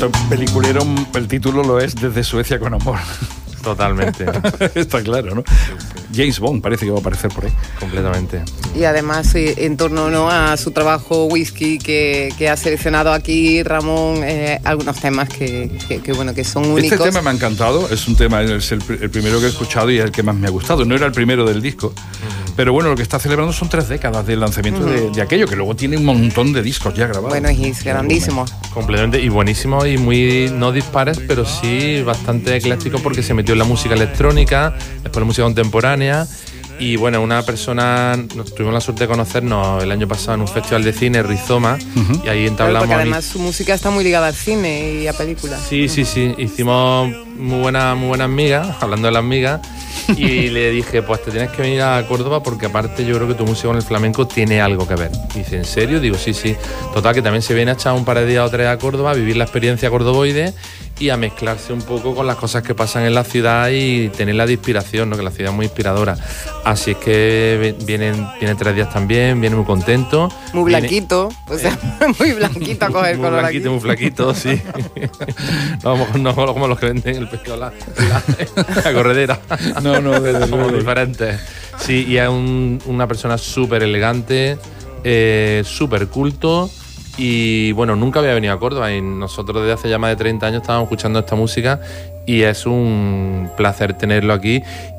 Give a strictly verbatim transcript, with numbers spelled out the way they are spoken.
Peliculero, el título lo es Desde Suecia con amor. Totalmente. Está claro, ¿no? Sí, sí. James Bond parece que va a aparecer por ahí. Completamente. Y además, en torno, ¿no?, a su trabajo Whisky, que, que ha seleccionado aquí Ramón, eh, algunos temas que, que, que, bueno, que son únicos. Este tema me ha encantado, es un tema, es el, el primero que he escuchado y el que más me ha gustado. No era el primero del disco, uh-huh. pero bueno, lo que está celebrando son tres décadas del lanzamiento uh-huh. de, de aquello, que luego tiene un montón de discos ya grabados. Bueno, y es grandísimo. Completamente, y buenísimo y muy, no dispares, pero sí bastante ecléctico, porque se metió en la música electrónica, después la música contemporánea. Y bueno, una persona, nos tuvimos la suerte de conocernos el año pasado en un festival de cine, Rizoma, uh-huh. y ahí entablamos... Claro, porque además su música está muy ligada al cine y a películas. Sí, sí, sí, hicimos muy buenas muy buenas migas, hablando de las migas, y le dije, pues te tienes que venir a Córdoba porque aparte yo creo que tu música con el flamenco tiene algo que ver. Y dice, ¿en serio? Digo, sí, sí. Total, que también se viene a echar un par de días o tres a Córdoba, a vivir la experiencia cordoboide y a mezclarse un poco con las cosas que pasan en la ciudad y tenerla de inspiración, ¿no? Que la ciudad es muy inspiradora. Así es que vienen, vienen tres días también, viene muy contento. Muy blanquito, viene, o sea, eh, muy blanquito a coger muy color blanquito, aquí. Muy flaquito, sí. No, no, no como los que venden el pescado, la, la, la corredera. No, no, desde Somos luego. diferentes. Sí, y es un, una persona súper elegante, eh, súper culto. Y bueno, nunca había venido a Córdoba y nosotros desde hace ya más de treinta años estábamos escuchando esta música y es un placer tenerlo aquí.